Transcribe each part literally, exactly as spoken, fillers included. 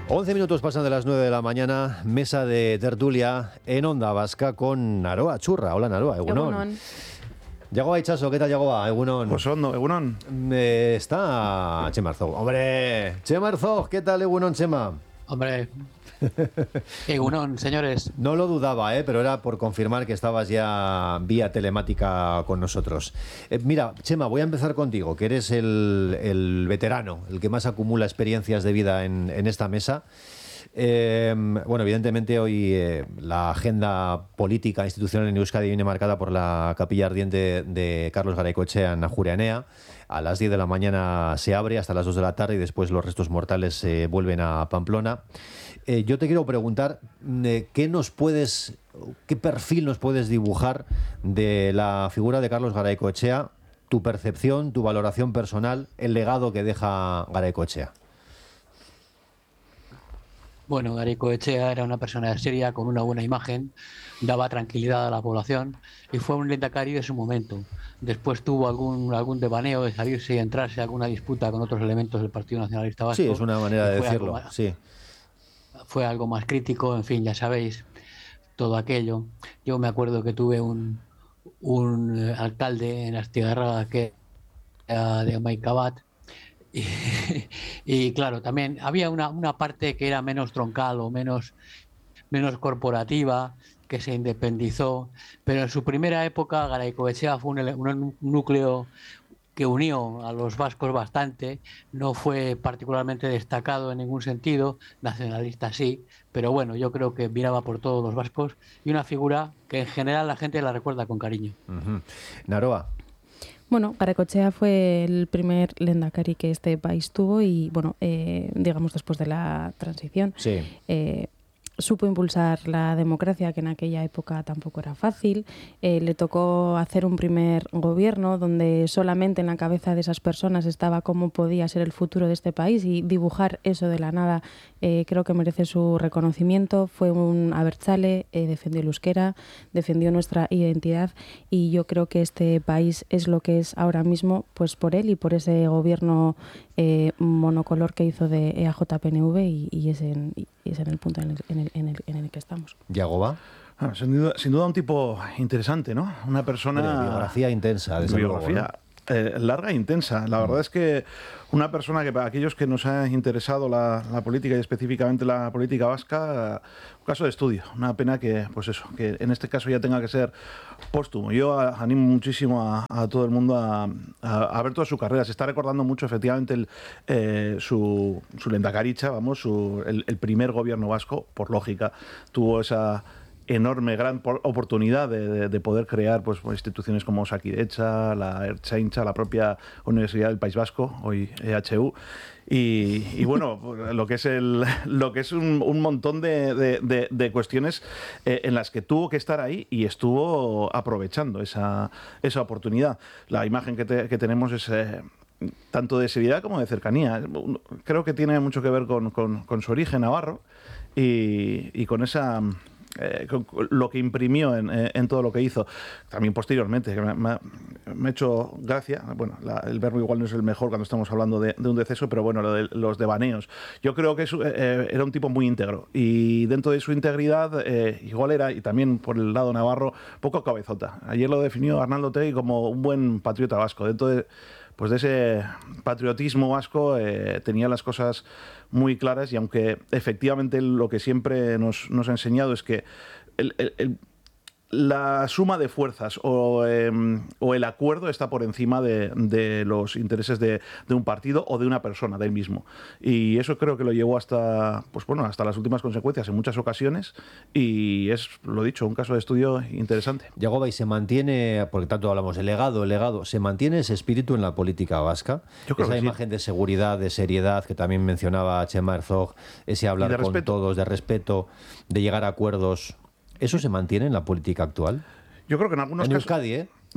once minutos pasan de las nueve de la mañana, mesa de tertulia en Onda Vasca con Naroa Churra. Hola Naroa, egunon. egunon. Yagoba Itxaso, ¿qué tal Yagoba? Egunon. Pues ondo, egunon. Eh, está Chema Arzog. Hombre, Chema Arzog, ¿qué tal egunon, Chema? Hombre, egunon, señores. No lo dudaba, ¿eh? Pero era por confirmar que estabas ya vía telemática con nosotros. Eh, mira, Chema, voy a empezar contigo, que eres el, el veterano, el que más acumula experiencias de vida en, en esta mesa. Eh, bueno, evidentemente hoy eh, la agenda política institucional en Euskadi viene marcada por la capilla ardiente de Carlos Garaikoetxea en Ajuria Enea. A las diez de la mañana se abre hasta las dos de la tarde y después los restos mortales se eh, vuelven a Pamplona. Eh, yo te quiero preguntar, eh, ¿qué nos puedes, qué perfil nos puedes dibujar de la figura de Carlos Garaikoetxea, tu percepción, tu valoración personal, el legado que deja Garaikoetxea? Bueno, Garaikoetxea era una persona seria, con una buena imagen, daba tranquilidad a la población y fue un lehendakari de su momento. Después tuvo algún algún devaneo de salirse y entrarse a alguna disputa con otros elementos del Partido Nacionalista Vasco. Sí, es una manera de decirlo, más, sí. Fue algo más crítico, en fin, ya sabéis, todo aquello. Yo me acuerdo que tuve un, un alcalde en Astigarraga que era de Amaicabat. Y, y claro, también había una, una parte que era menos troncal o menos, menos corporativa, que se independizó, pero en su primera época Garaikoetxea fue un, un núcleo que unió a los vascos bastante, no fue particularmente destacado en ningún sentido, nacionalista sí, pero bueno, yo creo que miraba por todos los vascos y una figura que en general la gente la recuerda con cariño. Uh-huh. Naroa. Bueno, Garaikoetxea fue el primer lehendakari que este país tuvo y, bueno, eh, digamos después de la transición, sí. eh, supo impulsar la democracia, que en aquella época tampoco era fácil. Eh, le tocó hacer un primer gobierno donde solamente en la cabeza de esas personas estaba cómo podía ser el futuro de este país, y dibujar eso de la nada eh, creo que merece su reconocimiento. Fue un abertzale, eh, defendió el euskera, defendió nuestra identidad, y yo creo que este país es lo que es ahora mismo pues por él y por ese gobierno eh, monocolor que hizo de E A J P N V, y, y, es en, y es en el punto en el, en el En el, en el que estamos. ¿Yagoba? Ah, sin, duda, sin duda un tipo interesante, ¿no? Una persona... De biografía intensa, desde biografía luego, ¿no? eh, larga e intensa. La mm. verdad es que una persona que para aquellos que nos ha interesado la, la política y específicamente la política vasca, un caso de estudio. Una pena que, pues eso, que en este caso ya tenga que ser póstumo. Yo a, animo muchísimo a, a todo el mundo a, a, a ver toda su carrera. Se está recordando mucho efectivamente el, eh, su, su lehendakaricha, vamos, su, el, el primer gobierno vasco, por lógica, tuvo esa enorme, gran oportunidad de, de, de poder crear pues, instituciones como Osakidetza, la Ertzaintza, la propia Universidad del País Vasco, hoy E H U, y, y bueno, lo que es, el, lo que es un, un montón de, de, de, de cuestiones eh, en las que tuvo que estar ahí y estuvo aprovechando esa, esa oportunidad. La imagen que, te, que tenemos es... Eh, tanto de seriedad como de cercanía. Creo que tiene mucho que ver con, con, con su origen navarro y, y con esa... Eh, lo que imprimió en, en todo lo que hizo. También posteriormente, que me, me, me ha hecho gracia, bueno, la, el verbo igual no es el mejor cuando estamos hablando de, de un deceso, pero bueno, lo de, los devaneos. Yo creo que es, eh, era un tipo muy íntegro, y dentro de su integridad eh, igual era, y también por el lado navarro, poco cabezota. Ayer lo definió Arnaldo Otegi como un buen patriota vasco. Dentro de pues de ese patriotismo vasco eh, tenía las cosas muy claras, y aunque efectivamente lo que siempre nos, nos ha enseñado es que el, el, el, la suma de fuerzas o, eh, o el acuerdo está por encima de, de los intereses de, de un partido o de una persona, de él mismo. Y eso creo que lo llevó hasta, pues bueno, hasta las últimas consecuencias en muchas ocasiones, y es, lo dicho, un caso de estudio interesante. Yagoba, y se mantiene, porque tanto hablamos, el legado, el legado, ¿se mantiene ese espíritu en la política vasca? Yo creo Esa que imagen sí. de seguridad, de seriedad, que también mencionaba Chema Arzog, ese hablar con respeto. todos, de respeto, de llegar a acuerdos... ¿Eso se mantiene en la política actual? Yo creo que en algunos en casos... Euskadi, ¿eh?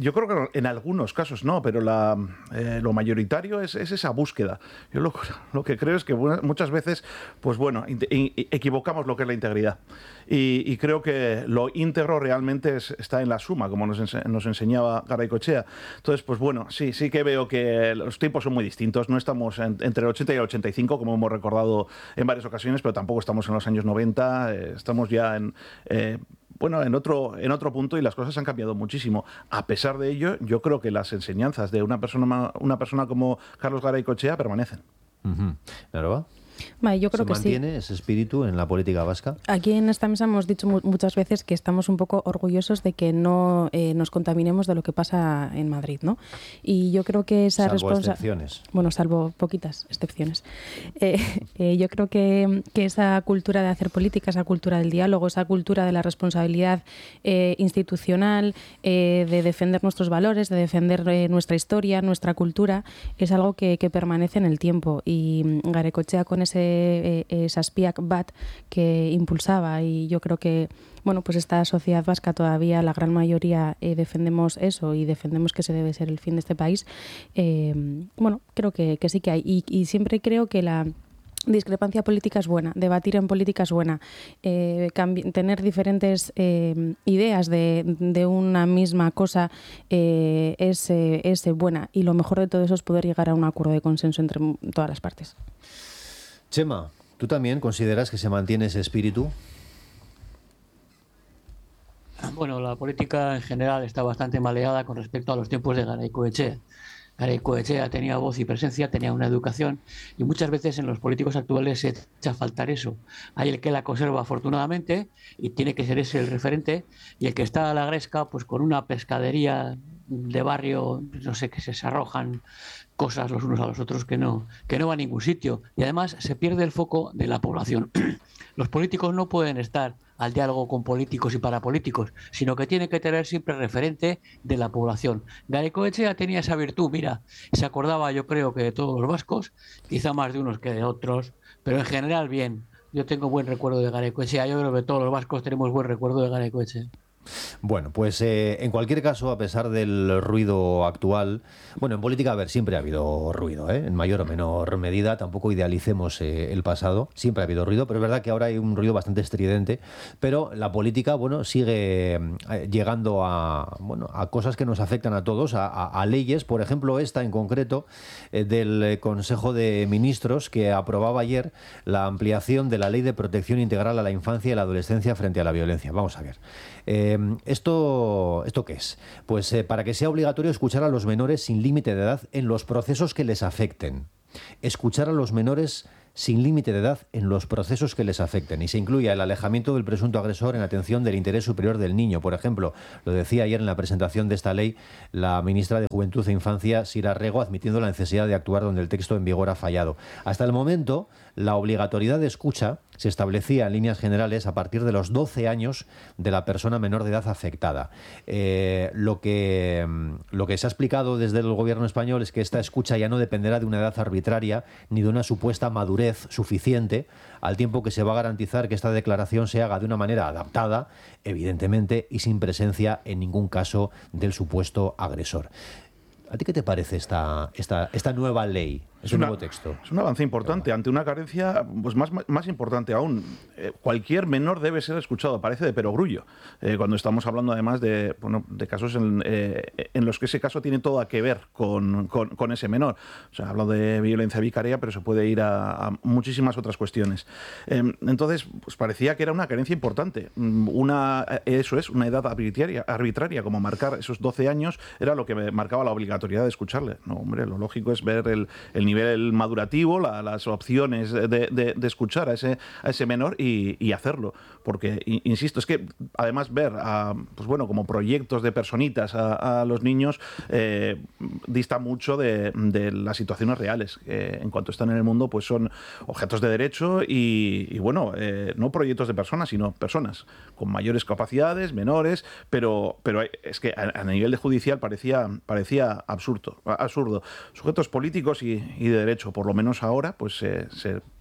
yo creo que en algunos casos no, pero la, eh, lo mayoritario es, es esa búsqueda. Yo lo, lo que creo es que muchas veces, pues bueno, equivocamos lo que es la integridad. Y, y creo que lo íntegro realmente es, está en la suma, como nos, ense nos enseñaba Garaikoetxea. Entonces, pues bueno, sí, sí que veo que los tiempos son muy distintos. No estamos en, entre el ochenta y el ochenta y cinco, como hemos recordado en varias ocasiones, pero tampoco estamos en los años noventa. Eh, estamos ya en... Eh, bueno, en otro, en otro punto, y las cosas han cambiado muchísimo. A pesar de ello, yo creo que las enseñanzas de una persona, una persona como Carlos Garaikoetxea permanecen. Uh-huh. ¿Claro? Vale, yo creo ¿Se que mantiene sí. ese espíritu en la política vasca? Aquí en esta mesa hemos dicho mu muchas veces que estamos un poco orgullosos de que no eh, nos contaminemos de lo que pasa en Madrid, ¿no? Y yo creo que esa responsabilidad... Bueno, salvo poquitas excepciones. Eh, eh, yo creo que, que esa cultura de hacer política, esa cultura del diálogo, esa cultura de la responsabilidad eh, institucional, eh, de defender nuestros valores, de defender eh, nuestra historia, nuestra cultura, es algo que, que permanece en el tiempo. Y Garaikoetxea con ese ese eh, Zazpiak bat que impulsaba, y yo creo que bueno, pues esta sociedad vasca todavía, la gran mayoría eh, defendemos eso y defendemos que ese debe ser el fin de este país. Eh, bueno, creo que, que sí que hay, y, y siempre creo que la discrepancia política es buena, debatir en política es buena, eh, tener diferentes eh, ideas de, de una misma cosa eh, es, eh, es buena, y lo mejor de todo eso es poder llegar a un acuerdo de consenso entre todas las partes. Chema, ¿tú también consideras que se mantiene ese espíritu? Bueno, la política en general está bastante maleada con respecto a los tiempos de Garaikoetxea. Garaikoetxea tenía voz y presencia, tenía una educación, y muchas veces en los políticos actuales se echa a faltar eso. Hay el que la conserva afortunadamente y tiene que ser ese el referente, y el que está a la gresca pues con una pescadería de barrio, no sé, que se arrojan cosas los unos a los otros que no, que no va a ningún sitio, y además se pierde el foco de la población. Los políticos no pueden estar al diálogo con políticos y para políticos, sino que tienen que tener siempre referente de la población. Garaikoetxea tenía esa virtud, mira, se acordaba yo creo que de todos los vascos, quizá más de unos que de otros, pero en general bien. Yo tengo buen recuerdo de Garaikoetxea, yo creo que todos los vascos tenemos buen recuerdo de Garaikoetxea. Bueno, pues eh, en cualquier caso, a pesar del ruido actual, bueno, en política, a ver, siempre ha habido ruido, ¿eh? En mayor o menor medida, tampoco idealicemos eh, el pasado, siempre ha habido ruido, pero es verdad que ahora hay un ruido bastante estridente, pero la política, bueno, sigue eh, llegando a, bueno, a cosas que nos afectan a todos, a, a, a leyes, por ejemplo, esta en concreto eh, del Consejo de Ministros, que aprobaba ayer la ampliación de la Ley de Protección Integral a la Infancia y la Adolescencia frente a la violencia. Vamos a ver. Eh, ¿esto, ¿Esto qué es? Pues eh, para que sea obligatorio escuchar a los menores sin límite de edad en los procesos que les afecten. Escuchar a los menores sin límite de edad en los procesos que les afecten, y se incluya el alejamiento del presunto agresor en atención del interés superior del niño. Por ejemplo, lo decía ayer en la presentación de esta ley la ministra de Juventud e Infancia, Sira Rego, admitiendo la necesidad de actuar donde el texto en vigor ha fallado. Hasta el momento, la obligatoriedad de escucha se establecía en líneas generales a partir de los doce años de la persona menor de edad afectada. Eh, lo que, lo que se ha explicado desde el gobierno español es que esta escucha ya no dependerá de una edad arbitraria ni de una supuesta madurez suficiente, al tiempo que se va a garantizar que esta declaración se haga de una manera adaptada, evidentemente, y sin presencia en ningún caso del supuesto agresor. ¿A ti qué te parece esta, esta, esta nueva ley? Es un una, nuevo texto. Es un avance importante ante una carencia pues más, más importante aún. Eh, cualquier menor debe ser escuchado, parece de perogrullo. Eh, cuando estamos hablando además de, bueno, de casos en, eh, en los que ese caso tiene todo a que ver con, con, con ese menor. O sea, hablo de violencia vicaria, pero se puede ir a, a muchísimas otras cuestiones. Eh, entonces, pues parecía que era una carencia importante. Una, eso es, una edad arbitraria, arbitraria, como marcar esos doce años, era lo que marcaba la obligatoriedad de escucharle. No, hombre, lo lógico es ver el, el nivel madurativo, la, las opciones de, de, de escuchar a ese, a ese menor y, y hacerlo. Porque, insisto, es que además ver a, pues bueno, como proyectos de personitas a, a los niños eh, dista mucho de, de las situaciones reales. Eh, en cuanto están en el mundo, pues son objetos de derecho y, y bueno, eh, no proyectos de personas, sino personas con mayores capacidades, menores, pero, pero es que a, a nivel de judicial parecía, parecía absurdo, absurdo. Sujetos políticos y, y de derecho, por lo menos ahora, pues eh, se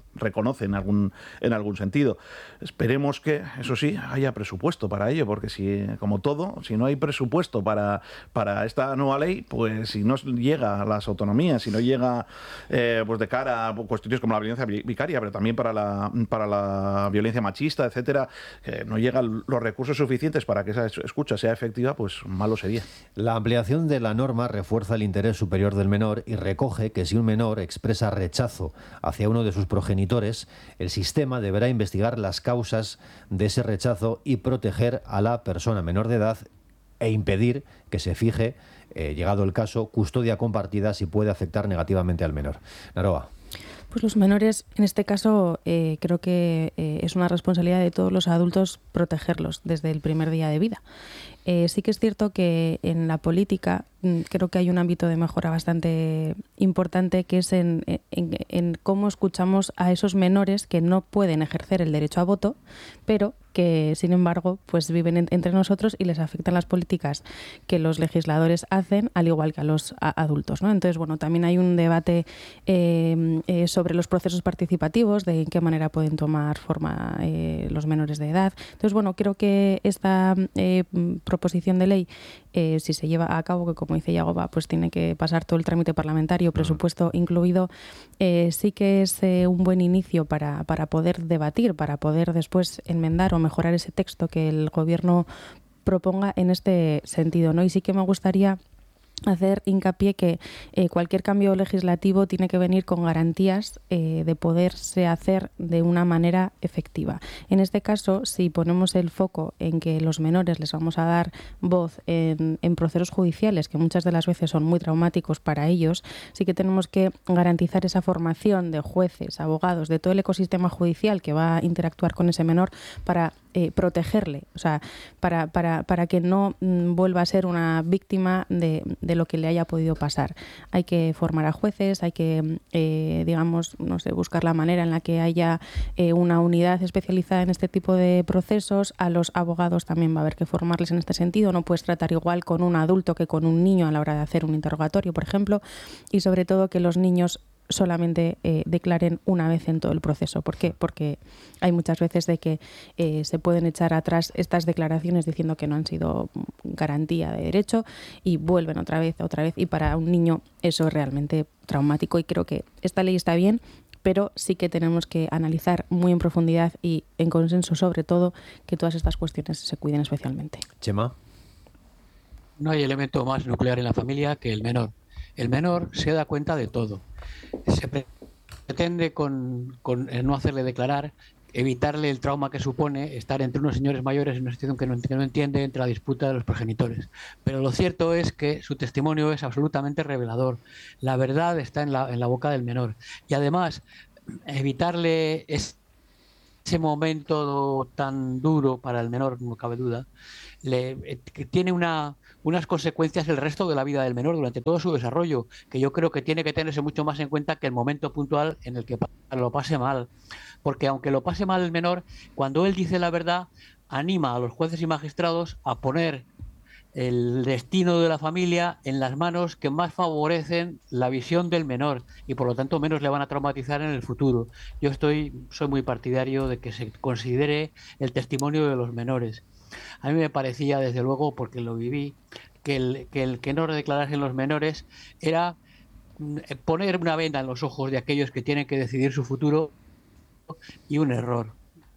reconoce en algún, en algún sentido. Esperemos que, eso sí, haya presupuesto para ello, porque si, como todo, si no hay presupuesto para, para esta nueva ley, pues si no llega a las autonomías, si no llega eh, pues de cara a cuestiones como la violencia vicaria, pero también para la, para la violencia machista, etcétera, que no llegan los recursos suficientes para que esa escucha sea efectiva, pues malo sería. La ampliación de la norma refuerza el interés superior del menor y recoge que si un menor expresa rechazo hacia uno de sus progenitores, el sistema deberá investigar las causas de ese rechazo y proteger a la persona menor de edad e impedir que se fije, eh, llegado el caso, custodia compartida si puede afectar negativamente al menor. Naroa. Pues los menores, en este caso, eh, creo que eh, es una responsabilidad de todos los adultos protegerlos desde el primer día de vida. Eh, sí que es cierto que en la política mm, creo que hay un ámbito de mejora bastante importante, que es en, en, en cómo escuchamos a esos menores que no pueden ejercer el derecho a voto, pero que sin embargo pues viven en, entre nosotros y les afectan las políticas que los legisladores hacen, al igual que a los a, adultos, ¿no? Entonces, bueno, también hay un debate eh, eh, sobre los procesos participativos, de en qué manera pueden tomar forma eh, los menores de edad. Entonces, bueno, creo que esta eh, proposición de ley, eh, si se lleva a cabo, que como dice Yagoba, pues tiene que pasar todo el trámite parlamentario, presupuesto incluido, eh, sí que es eh, un buen inicio para, para poder debatir, para poder después enmendar o mejorar ese texto que el Gobierno proponga en este sentido, ¿no? Y sí que me gustaría hacer hincapié que eh, cualquier cambio legislativo tiene que venir con garantías eh, de poderse hacer de una manera efectiva. En este caso, si ponemos el foco en que los menores les vamos a dar voz en, en procesos judiciales, que muchas de las veces son muy traumáticos para ellos, sí que tenemos que garantizar esa formación de jueces, abogados, de todo el ecosistema judicial que va a interactuar con ese menor para eh, protegerle, o sea, para, para, para que no mm, vuelva a ser una víctima de, de lo que le haya podido pasar. Hay que formar a jueces, hay que, eh, digamos, no sé, buscar la manera en la que haya eh, una unidad especializada en este tipo de procesos. A los abogados también va a haber que formarles en este sentido. No puedes tratar igual con un adulto que con un niño a la hora de hacer un interrogatorio, por ejemplo, y sobre todo que los niños solamente eh, declaren una vez en todo el proceso. ¿Por qué? Porque hay muchas veces de que eh, se pueden echar atrás estas declaraciones diciendo que no han sido garantía de derecho y vuelven otra vez, otra vez, y para un niño eso es realmente traumático, y creo que esta ley está bien, pero sí que tenemos que analizar muy en profundidad y en consenso, sobre todo, que todas estas cuestiones se cuiden especialmente. Chema. No hay elemento más nuclear en la familia que el menor. El menor se da cuenta de todo. Se pretende con, con el no hacerle declarar, evitarle el trauma que supone estar entre unos señores mayores en una situación que no, que no entiende, entre la disputa de los progenitores. Pero lo cierto es que su testimonio es absolutamente revelador. La verdad está en la, en la boca del menor. Y además, evitarle ese, ese momento tan duro para el menor, no cabe duda, le, que tiene una... unas consecuencias el resto de la vida del menor durante todo su desarrollo, que yo creo que tiene que tenerse mucho más en cuenta que el momento puntual en el que lo pase mal. Porque aunque lo pase mal el menor, cuando él dice la verdad, anima a los jueces y magistrados a poner el destino de la familia en las manos que más favorecen la visión del menor y por lo tanto menos le van a traumatizar en el futuro. Yo estoy, soy muy partidario de que se considere el testimonio de los menores. A mí me parecía, desde luego, porque lo viví, que el que, el que no declarasen los menores era poner una venda en los ojos de aquellos que tienen que decidir su futuro, y un error.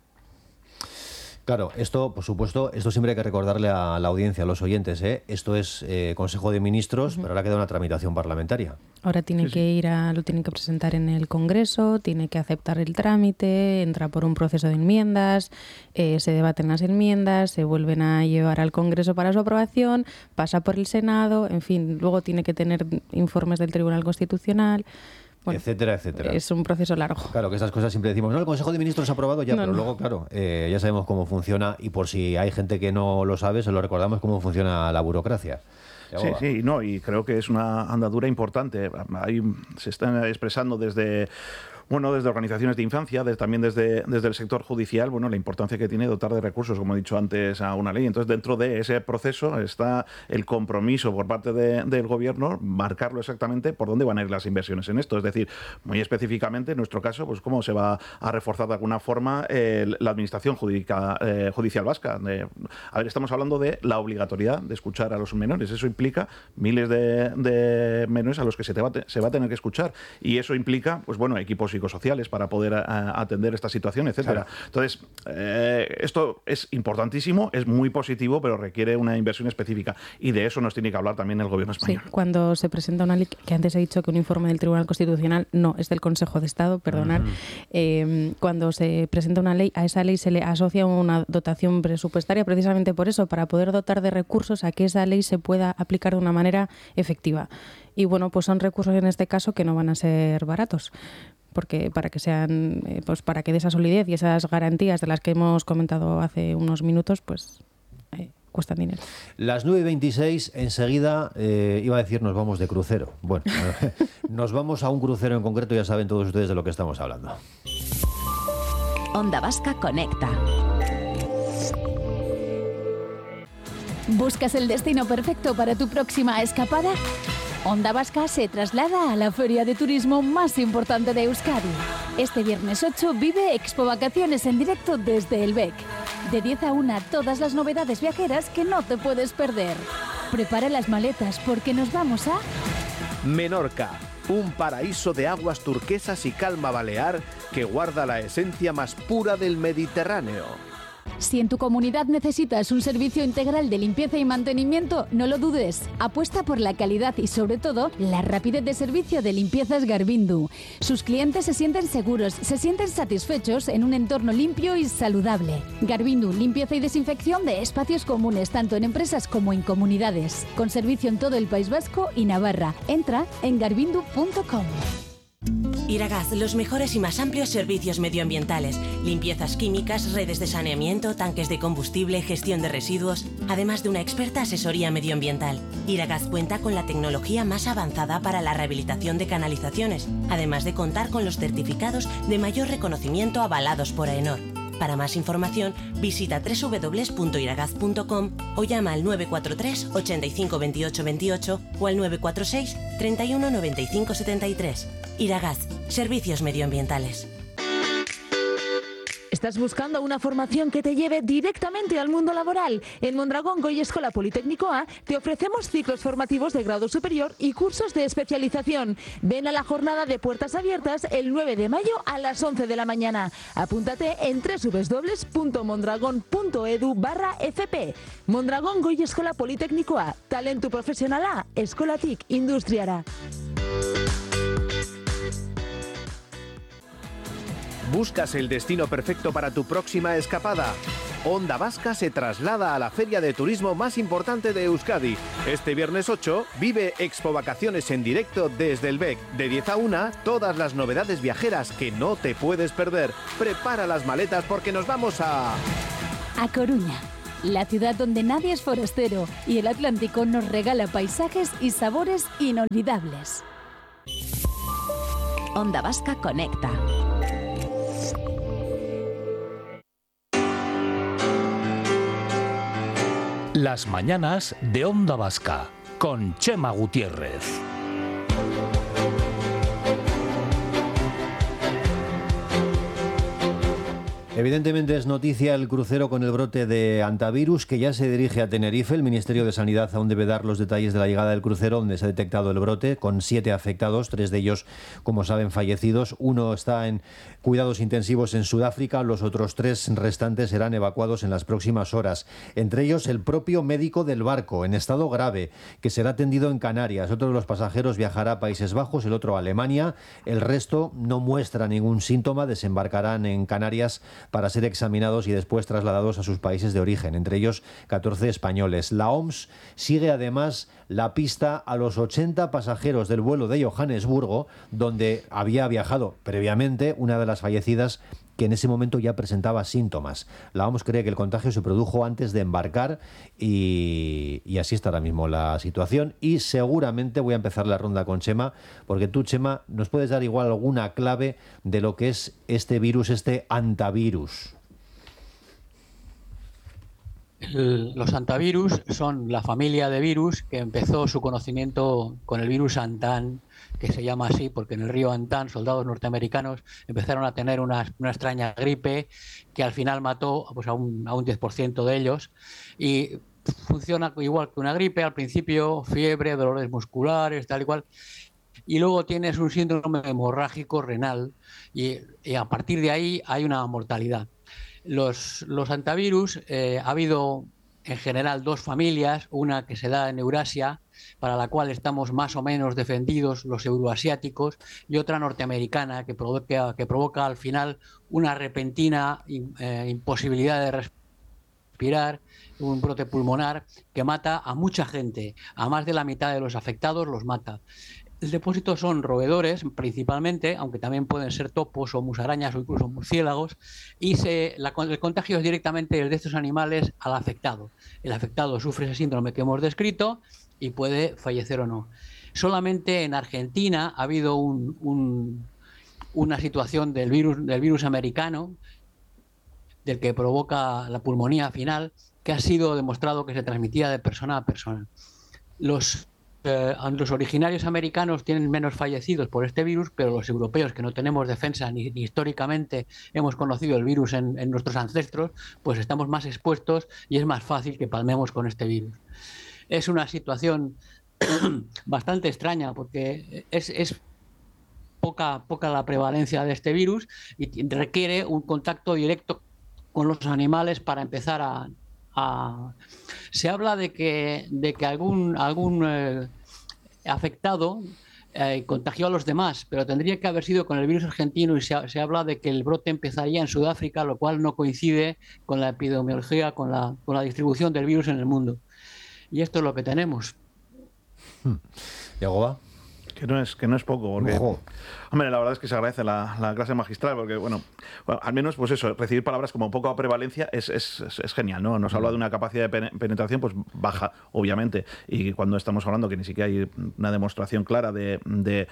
Claro, esto, por supuesto, esto siempre hay que recordarle a la audiencia, a los oyentes, ¿eh? Esto es eh, Consejo de Ministros, uh-huh. pero ahora queda una tramitación parlamentaria. Ahora tiene sí, que ir a, lo tienen que presentar en el Congreso, tiene que aceptar el trámite, entra por un proceso de enmiendas, eh, se debaten las enmiendas, se vuelven a llevar al Congreso para su aprobación, pasa por el Senado, en fin, luego tiene que tener informes del Tribunal Constitucional. Bueno, etcétera, etcétera. Es un proceso largo. Claro, que esas cosas siempre decimos, no, el Consejo de Ministros ha aprobado ya, no, pero no. luego, claro, eh, ya sabemos cómo funciona, y por si hay gente que no lo sabe, se lo recordamos cómo funciona la burocracia. Sí, sí, no, y creo que es una andadura importante. Ahí se están expresando desde bueno, desde organizaciones de infancia, desde, también desde, desde el sector judicial, bueno, la importancia que tiene dotar de recursos, como he dicho antes, a una ley. Entonces, dentro de ese proceso está el compromiso por parte de, del Gobierno, marcarlo exactamente por dónde van a ir las inversiones en esto. Es decir, muy específicamente, en nuestro caso, pues cómo se va a reforzar de alguna forma eh, la administración jurídica, eh, judicial vasca. De, a ver, estamos hablando de la obligatoriedad de escuchar a los menores. Eso implica miles de, de menores a los que se, te va, se va a tener que escuchar. Y eso implica, pues bueno, equipos psicosociales para poder a, atender esta situación, etcétera. Claro. Entonces, eh, esto es importantísimo, es muy positivo, pero requiere una inversión específica. Y de eso nos tiene que hablar también el Gobierno español. Sí, cuando se presenta una ley, que antes he dicho que un informe del Tribunal Constitucional, no, es del Consejo de Estado, perdonar, uh-huh. eh, cuando se presenta una ley, a esa ley se le asocia una dotación presupuestaria precisamente por eso, para poder dotar de recursos a que esa ley se pueda aplicar de una manera efectiva. Y bueno, pues son recursos en este caso que no van a ser baratos, porque para que sean, eh, pues para que de esa solidez y esas garantías de las que hemos comentado hace unos minutos, pues eh, cuestan dinero. Las nueve y veintiséis, enseguida, eh, iba a decir nos vamos de crucero. Bueno, nos vamos a un crucero en concreto, ya saben todos ustedes de lo que estamos hablando. Onda Vasca Conecta. ¿Buscas el destino perfecto para tu próxima escapada? Onda Vasca se traslada a la feria de turismo más importante de Euskadi. Este viernes ocho vive Expo Vacaciones en directo desde el B E C. De diez a una, todas las novedades viajeras que no te puedes perder. Prepara las maletas porque nos vamos a... Menorca, un paraíso de aguas turquesas y calma balear que guarda la esencia más pura del Mediterráneo. Si en tu comunidad necesitas un servicio integral de limpieza y mantenimiento, no lo dudes. Apuesta por la calidad y, sobre todo, la rapidez de servicio de Limpiezas Garbindu. Sus clientes se sienten seguros, se sienten satisfechos en un entorno limpio y saludable. Garbindu, limpieza y desinfección de espacios comunes, tanto en empresas como en comunidades. Con servicio en todo el País Vasco y Navarra. Entra en garbindu punto com. Iragaz, los mejores y más amplios servicios medioambientales, limpiezas químicas, redes de saneamiento, tanques de combustible, gestión de residuos, además de una experta asesoría medioambiental. Iragaz cuenta con la tecnología más avanzada para la rehabilitación de canalizaciones, además de contar con los certificados de mayor reconocimiento avalados por AENOR. Para más información, visita doble u doble u doble u punto iragaz punto com o llama al nueve cuatro tres, ochenta y cinco, veintiocho veintiocho o al nueve cuatro seis, treinta y uno, noventa y cinco, setenta y tres. Iragaz, servicios medioambientales. ¿Estás buscando una formación que te lleve directamente al mundo laboral? En Mondragón Goy Escola Politécnico A te ofrecemos ciclos formativos de grado superior y cursos de especialización. Ven a la jornada de puertas abiertas el nueve de mayo a las once de la mañana. Apúntate en doble u doble u doble u punto mondragón punto edu barra f p. Mondragón Goy Escola Politécnico A. Talento profesional A. Eskolatik Industriara. ¿Buscas el destino perfecto para tu próxima escapada? Onda Vasca se traslada a la feria de turismo más importante de Euskadi. Este viernes ocho vive Expo Vacaciones en directo desde el B E C. De diez a una, todas las novedades viajeras que no te puedes perder. Prepara las maletas porque nos vamos a... A Coruña, la ciudad donde nadie es forastero y el Atlántico nos regala paisajes y sabores inolvidables. Onda Vasca Conecta. Las mañanas de Onda Vasca con Chema Gutiérrez. Evidentemente es noticia el crucero con el brote de antivirus que ya se dirige a Tenerife. El Ministerio de Sanidad aún debe dar los detalles de la llegada del crucero donde se ha detectado el brote, con siete afectados, tres de ellos, como saben, fallecidos. Uno está en cuidados intensivos en Sudáfrica, los otros tres restantes serán evacuados en las próximas horas. Entre ellos el propio médico del barco, en estado grave, que será atendido en Canarias. Otro de los pasajeros viajará a Países Bajos, el otro a Alemania. El resto no muestra ningún síntoma, desembarcarán en Canarias para ser examinados y después trasladados a sus países de origen, entre ellos catorce españoles. La O M S sigue además la pista a los ochenta pasajeros del vuelo de Johannesburgo, donde había viajado previamente una de las fallecidas, que que en ese momento ya presentaba síntomas. La O M S cree que el contagio se produjo antes de embarcar y, y así está ahora mismo la situación. Y seguramente voy a empezar la ronda con Chema, porque tú, Chema, nos puedes dar igual alguna clave de lo que es este virus, este antivirus. El, los antivirus son la familia de virus que empezó su conocimiento con el virus Antán, que se llama así porque en el río Antán soldados norteamericanos empezaron a tener una, una extraña gripe que al final mató pues, a, un, a un diez por ciento de ellos, y funciona igual que una gripe. Al principio fiebre, dolores musculares, tal y cual, y luego tienes un síndrome hemorrágico renal y, y a partir de ahí hay una mortalidad. Los, los antivirus, eh, ha habido en general dos familias, una que se da en Eurasia, para la cual estamos más o menos defendidos los euroasiáticos, y otra norteamericana que provoca, que provoca al final una repentina eh, imposibilidad de respirar, un brote pulmonar que mata a mucha gente, a más de la mitad de los afectados los mata. El depósito son roedores principalmente, aunque también pueden ser topos o musarañas o incluso murciélagos, y se, la, el contagio es directamente desde estos animales al afectado. El afectado sufre ese síndrome que hemos descrito y puede fallecer o no. Solamente en Argentina ha habido un, un, una situación del virus, del virus americano, del que provoca la pulmonía final, que ha sido demostrado que se transmitía de persona a persona. Los Eh, los originarios americanos tienen menos fallecidos por este virus, pero los europeos, que no tenemos defensa ni, ni históricamente hemos conocido el virus en, en nuestros ancestros, pues estamos más expuestos y es más fácil que palmemos con este virus. Es una situación bastante extraña porque es, es poca, poca la prevalencia de este virus y requiere un contacto directo con los animales para empezar a... a... Se habla de que, de que algún, algún eh, afectado eh, contagió a los demás, pero tendría que haber sido con el virus argentino, y se, se habla de que el brote empezaría en Sudáfrica, lo cual no coincide con la epidemiología, con la, con la distribución del virus en el mundo. Y esto es lo que tenemos. Hmm. ¿Yagoba? Que no es, que no es poco, porque, Ojo. hombre, la verdad es que se agradece la, la clase magistral, porque, bueno, bueno, al menos, pues eso, recibir palabras como poca prevalencia es, es, es, es genial, ¿no? Nos habla de una capacidad de penetración, pues, baja, obviamente, y cuando estamos hablando que ni siquiera hay una demostración clara de, de,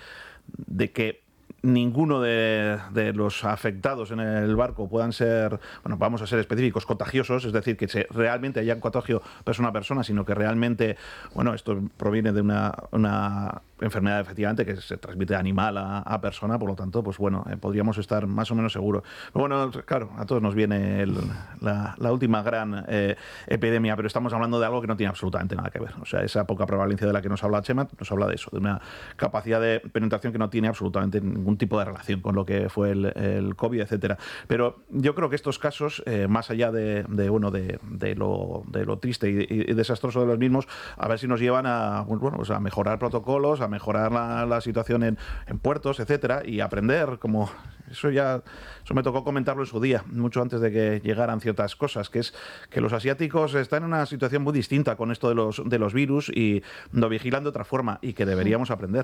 de que ninguno de, de los afectados en el barco puedan ser, bueno, vamos a ser específicos, contagiosos, es decir, que se, realmente hayan contagio persona a persona, sino que realmente, bueno, esto proviene de una, una enfermedad efectivamente que se transmite de animal a, a persona, por lo tanto, pues bueno, eh, podríamos estar más o menos seguros. Pero bueno, claro, a todos nos viene el, la, la última gran eh, epidemia, pero estamos hablando de algo que no tiene absolutamente nada que ver. O sea, esa poca prevalencia de la que nos habla Chema nos habla de eso, de una capacidad de penetración que no tiene absolutamente ningún tipo de relación con lo que fue el, el COVID, etcétera. Pero yo creo que estos casos, eh, más allá de, de, bueno, de, de, lo, de lo triste y, y desastroso de los mismos, a ver si nos llevan a, bueno, pues a mejorar protocolos, a mejorar la, la situación en, en puertos, etcétera, y aprender como... Eso ya, eso me tocó comentarlo en su día, mucho antes de que llegaran ciertas cosas, que es que los asiáticos están en una situación muy distinta con esto de los, de los virus y lo vigilan de otra forma y que deberíamos aprender.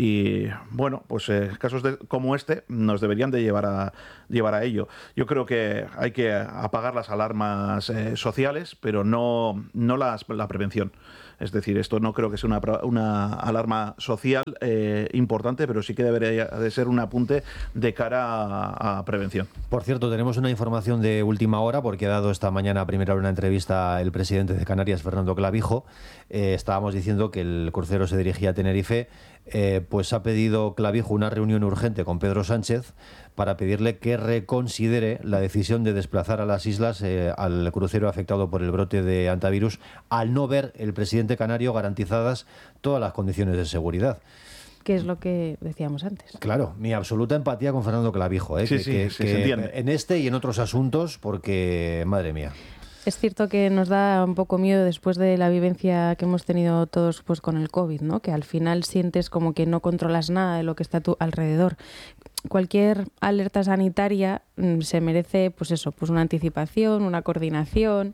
Y bueno, pues eh, casos de, como este nos deberían de llevar a, llevar a ello. Yo creo que hay que apagar las alarmas eh, sociales, pero no, no las, la prevención. Es decir, esto no creo que sea una, una alarma social eh, importante, pero sí que debería de ser un apunte de cara a, a prevención. Por cierto, tenemos una información de última hora, porque ha dado esta mañana a primera hora una entrevista el presidente de Canarias, Fernando Clavijo. Eh, estábamos diciendo que el crucero se dirigía a Tenerife. Eh, pues ha pedido Clavijo una reunión urgente con Pedro Sánchez para pedirle que reconsidere la decisión de desplazar a las islas eh, al crucero afectado por el brote de antivirus, al no ver el presidente canario garantizadas todas las condiciones de seguridad. Que es lo que decíamos antes. Claro, mi absoluta empatía con Fernando Clavijo, ¿eh? Sí, que, sí, que, sí, que se entiende. En este y en otros asuntos, porque, madre mía. Es cierto que nos da un poco miedo después de la vivencia que hemos tenido todos pues con el COVID, ¿no? Que al final sientes como que no controlas nada de lo que está a tu alrededor. Cualquier alerta sanitaria mm, se merece, pues eso, pues una anticipación, una coordinación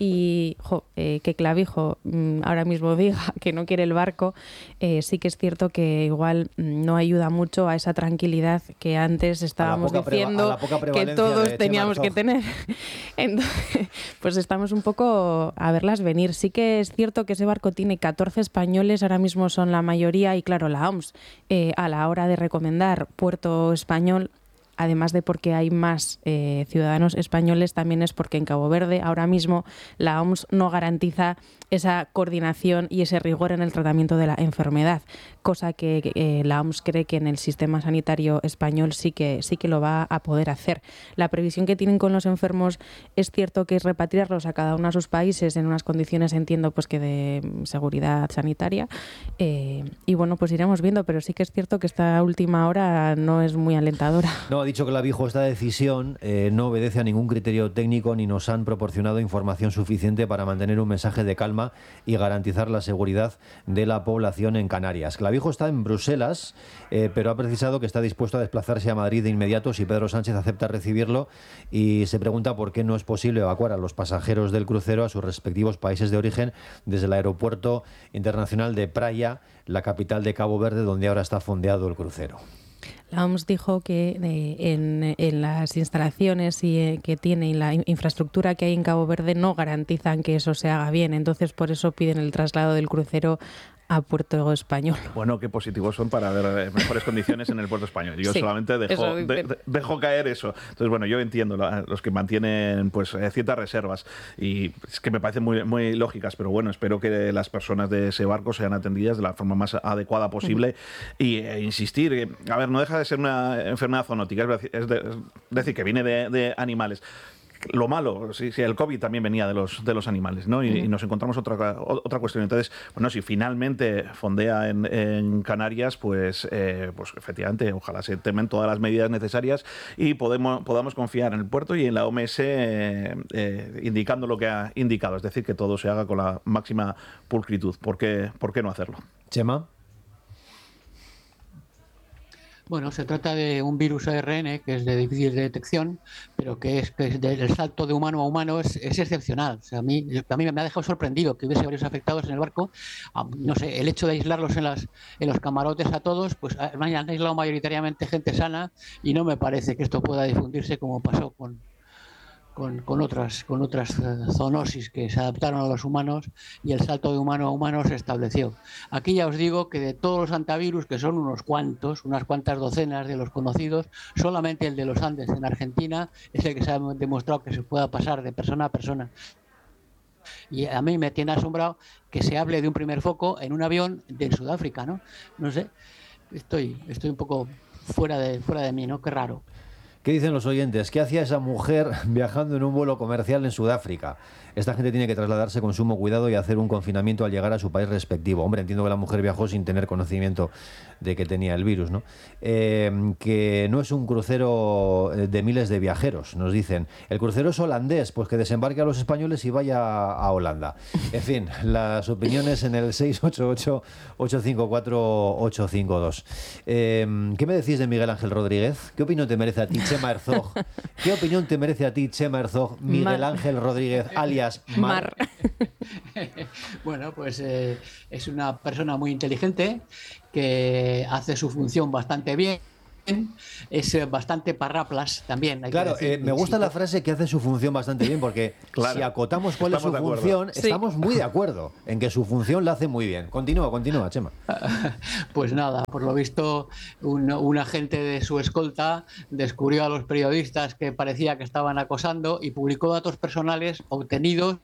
y jo, eh, que Clavijo mmm, ahora mismo diga que no quiere el barco, eh, sí que es cierto que igual mmm, no ayuda mucho a esa tranquilidad que antes estábamos diciendo que todos teníamos que tener. Entonces, pues estamos un poco a verlas venir. Sí que es cierto que ese barco tiene catorce españoles, ahora mismo son la mayoría, y claro, la O M S eh, a la hora de recomendar puerto español, además de porque hay más eh, ciudadanos españoles, también es porque en Cabo Verde ahora mismo la O M S no garantiza esa coordinación y ese rigor en el tratamiento de la enfermedad, cosa que eh, la O M S cree que en el sistema sanitario español sí que, sí que lo va a poder hacer. La previsión que tienen con los enfermos es cierto que es repatriarlos a cada uno de sus países en unas condiciones, entiendo, pues que de seguridad sanitaria, eh, y bueno, pues iremos viendo, pero sí que es cierto que esta última hora no es muy alentadora. No, ha dicho Clavijo, esta decisión eh, no obedece a ningún criterio técnico ni nos han proporcionado información suficiente para mantener un mensaje de calma y garantizar la seguridad de la población en Canarias. Clavijo está en Bruselas, eh, pero ha precisado que está dispuesto a desplazarse a Madrid de inmediato si Pedro Sánchez acepta recibirlo, y se pregunta por qué no es posible evacuar a los pasajeros del crucero a sus respectivos países de origen desde el aeropuerto internacional de Praia, la capital de Cabo Verde, donde ahora está fondeado el crucero. La O M S dijo que eh, en, en las instalaciones y, eh, que tiene y la in- infraestructura que hay en Cabo Verde no garantizan que eso se haga bien. Entonces, por eso piden el traslado del crucero a Puerto Español. Bueno, qué positivos son para ver mejores condiciones en el puerto español. Yo sí, solamente dejo, de, de, dejo caer eso. Entonces, bueno, yo entiendo la, los que mantienen pues ciertas reservas, y es que me parecen muy, muy lógicas, pero bueno, espero que las personas de ese barco sean atendidas de la forma más adecuada posible. Uh-huh. Y e insistir, a ver, no deja de ser una enfermedad zoonótica, es, es, de, es decir, que viene de, de animales. Lo malo, sí, sí, el COVID también venía de los de los animales, ¿no? Y, uh-huh. y nos encontramos otra otra cuestión. Entonces, bueno, si finalmente fondea en, en Canarias, pues, eh, pues efectivamente, ojalá se tomen todas las medidas necesarias y podemos podamos confiar en el puerto y en la O M S eh, eh, indicando lo que ha indicado, es decir, que todo se haga con la máxima pulcritud. ¿Por qué, por qué no hacerlo? Chema. Bueno, se trata de un virus A R N que es de difícil detección, pero que es que es de, el salto de humano a humano es, es excepcional. O sea, a mí, a mí me ha dejado sorprendido que hubiese varios afectados en el barco. No sé, el hecho de aislarlos en, las, en los camarotes a todos, pues han aislado mayoritariamente gente sana, y no me parece que esto pueda difundirse como pasó con... Con, con otras con otras uh, zoonosis que se adaptaron a los humanos, y el salto de humano a humano se estableció. Aquí ya os digo que de todos los antivirus, que son unos cuantos, unas cuantas docenas de los conocidos, solamente el de los Andes en Argentina es el que se ha demostrado que se pueda pasar de persona a persona. Y a mí me tiene asombrado que se hable de un primer foco en un avión de Sudáfrica, ¿no? No sé, estoy, estoy un poco fuera de, fuera de mí, ¿no? Qué raro. ¿Qué dicen los oyentes? ¿Qué hacía esa mujer viajando en un vuelo comercial en Sudáfrica? Esta gente tiene que trasladarse con sumo cuidado y hacer un confinamiento al llegar a su país respectivo. Hombre, entiendo que la mujer viajó sin tener conocimiento de que tenía el virus, ¿no? Eh, que no es un crucero de miles de viajeros, nos dicen. El crucero es holandés, pues que desembarque a los españoles y vaya a Holanda. En fin, las opiniones en el seis ocho ocho, ocho cinco cuatro, ocho cinco dos. Eh, ¿Qué me decís de Miguel Ángel Rodríguez? ¿Qué opinión te merece a ti, Chema Herzog? ¿Qué opinión te merece a ti, Chema Herzog, Miguel Mar. Ángel Rodríguez, alias Mar? Mar. Bueno, pues eh, es una persona muy inteligente que hace su función bastante bien. Es bastante parraplas también. Hay claro, que decir, eh, me gusta sí, la frase que hace su función bastante bien, porque claro, si acotamos cuál es su función, sí, estamos muy de acuerdo en que su función la hace muy bien. Continúa, continúa, Chema. Pues nada, por lo visto, un, un agente de su escolta descubrió a los periodistas que parecía que estaban acosando y publicó datos personales obtenidos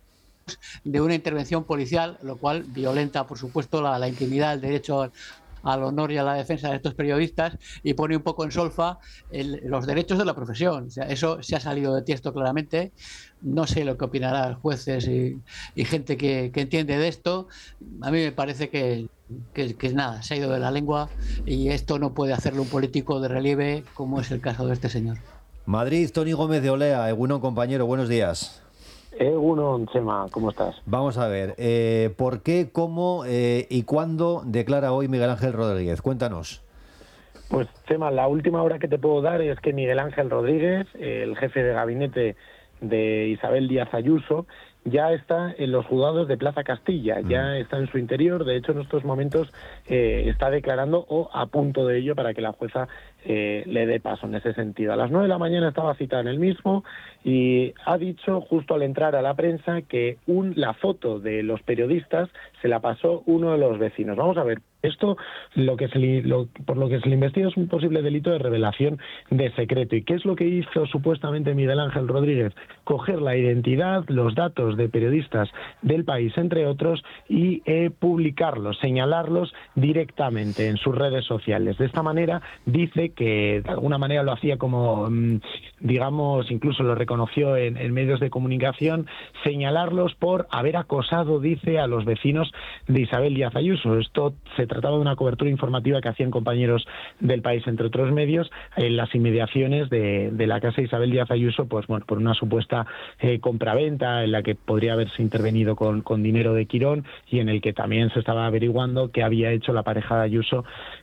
de una intervención policial, lo cual violenta, por supuesto, la, la intimidad, el derecho al al honor y a la defensa de estos periodistas, y pone un poco en solfa el, los derechos de la profesión. O sea, eso se ha salido de tiesto claramente. No sé lo que opinarán jueces y, y gente que, que entiende de esto. A mí me parece que, que, que nada, se ha ido de la lengua, y esto no puede hacerlo un político de relieve como es el caso de este señor. Madrid, Tony Gómez de Olea. Egunon, compañero, buenos días. Egunon, Chema, ¿cómo estás? Vamos a ver, eh, ¿por qué, cómo eh, y cuándo declara hoy Miguel Ángel Rodríguez? Cuéntanos. Pues, Chema, la última hora que te puedo dar es que Miguel Ángel Rodríguez, el jefe de gabinete de Isabel Díaz Ayuso, ya está en los juzgados de Plaza Castilla, ya está en su interior. De hecho, en estos momentos eh, está declarando o a punto de ello para que la jueza eh, le dé paso en ese sentido. A las nueve de la mañana estaba citada en el mismo y ha dicho justo al entrar a la prensa que un, la foto de los periodistas se la pasó uno de los vecinos. Vamos a ver, esto lo que se le, lo, por lo que se le investiga es un posible delito de revelación de secreto. ¿Y qué es lo que hizo supuestamente Miguel Ángel Rodríguez? Coger la identidad, los datos de periodistas del país, entre otros, y eh, publicarlos, señalarlos directamente en sus redes sociales. De esta manera dice que de alguna manera lo hacía como, digamos, incluso lo reconoció en, en medios de comunicación, señalarlos por haber acosado, dice, a los vecinos de Isabel Díaz Ayuso. Esto se trataba de una cobertura informativa que hacían compañeros del país, entre otros medios, en las inmediaciones de, de la casa de Isabel Díaz Ayuso, pues bueno, por una supuesta eh, compraventa en la que podría haberse intervenido con, con dinero de Quirón y en el que también se estaba averiguando qué había hecho la pareja de Ayuso,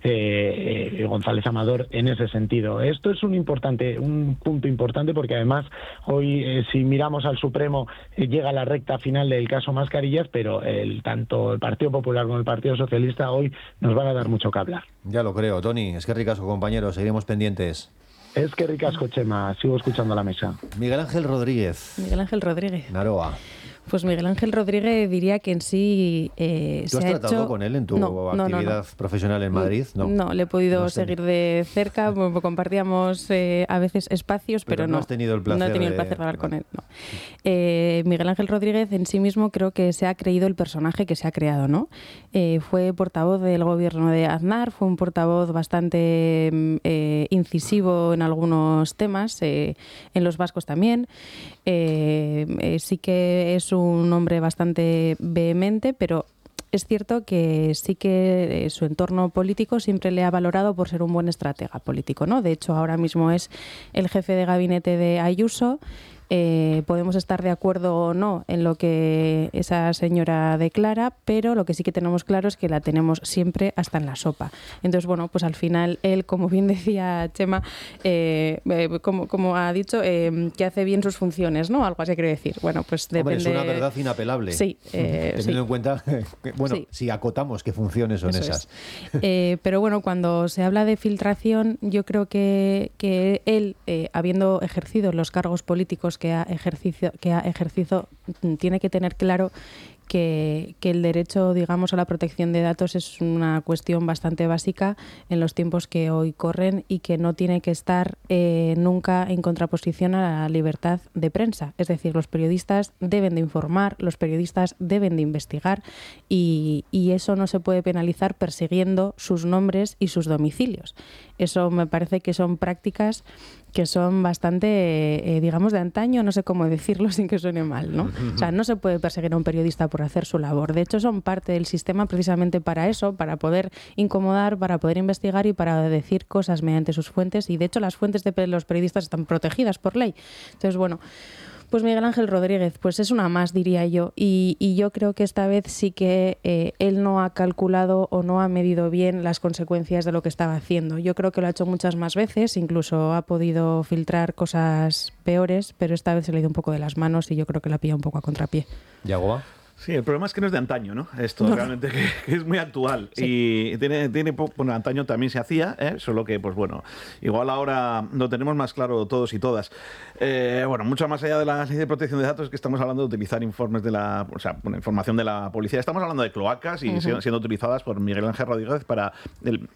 eh, eh, González Amador, en ese sentido. Esto es un importante, un punto importante porque además hoy, eh, si miramos al Supremo, eh, llega la recta final del caso Mascarillas, pero el, tanto el Partido Popular como el Partido Socialista hoy nos van a dar mucho que hablar. Ya lo creo, Toni. Es que ricasco, compañeros. Seguiremos pendientes. Es que ricasco, Chema. Sigo escuchando la mesa. Miguel Ángel Rodríguez. Miguel Ángel Rodríguez. Naroa. Pues Miguel Ángel Rodríguez diría que en sí eh, ¿Tú se has ha tratado hecho... con él en tu no, no, actividad no, no. profesional en Madrid? No, no le he podido no seguir de cerca, compartíamos eh, a veces espacios, pero, pero no, no has tenido el placer, no he tenido el placer de, de hablar con él. No. Eh, Miguel Ángel Rodríguez en sí mismo creo que se ha creído el personaje que se ha creado, ¿no? Eh, fue portavoz del gobierno de Aznar, fue un portavoz bastante eh, incisivo en algunos temas, eh, en los vascos también. Eh, eh, sí que es un hombre bastante bastante vehemente, pero es cierto que sí que eh, su entorno político siempre le ha valorado por ser un buen estratega político, ¿no? De hecho, ahora mismo es el jefe de gabinete de Ayuso. Eh, podemos estar de acuerdo o no en lo que esa señora declara, pero lo que sí que tenemos claro es que la tenemos siempre hasta en la sopa. Entonces, bueno, pues al final él, como bien decía Chema, eh, eh, como, como ha dicho, eh, que hace bien sus funciones, ¿no? Algo así quiere decir. Bueno, pues depende... Hombre, es una verdad inapelable. Sí. Eh, Teniendo sí. en cuenta, que, bueno, sí. si acotamos qué funciones son Eso esas. Es. Eh, pero bueno, cuando se habla de filtración, yo creo que, que él, eh, habiendo ejercido los cargos políticos que ha ejercicio, que ha ejercido, tiene que tener claro que, que el derecho, digamos, a la protección de datos es una cuestión bastante básica en los tiempos que hoy corren y que no tiene que estar eh, nunca en contraposición a la libertad de prensa. Es decir, los periodistas deben de informar, los periodistas deben de investigar y, y eso no se puede penalizar persiguiendo sus nombres y sus domicilios. Eso me parece que son prácticas que son bastante, eh, digamos, de antaño, no sé cómo decirlo sin que suene mal, ¿no? O sea, no se puede perseguir a un periodista por hacer su labor. De hecho, son parte del sistema precisamente para eso, para poder incomodar, para poder investigar y para decir cosas mediante sus fuentes. Y, de hecho, las fuentes de los periodistas están protegidas por ley. Entonces, bueno... Pues Miguel Ángel Rodríguez, pues es una más, diría yo, y, y yo creo que esta vez sí que eh, él no ha calculado o no ha medido bien las consecuencias de lo que estaba haciendo. Yo creo que lo ha hecho muchas más veces, incluso ha podido filtrar cosas peores, pero esta vez se le ha ido un poco de las manos y yo creo que la pilla un poco a contrapié. ¿Yagoba? Sí, el problema es que no es de antaño, ¿no? Esto no. realmente que, que es muy actual. Sí. Y tiene, tiene, bueno, antaño también se hacía, ¿eh? Solo que, pues bueno, igual ahora lo tenemos más claro todos y todas. Eh, bueno, mucho más allá de la ley de protección de datos, que estamos hablando de utilizar informes de la, o sea, bueno, información de la policía. Estamos hablando de cloacas y uh-huh. siendo, siendo utilizadas por Miguel Ángel Rodríguez para el,